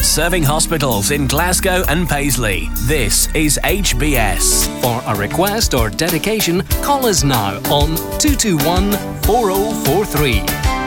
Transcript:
serving hospitals in Glasgow and Paisley. This is HBS. For a request or dedication, call us now on 221 4043.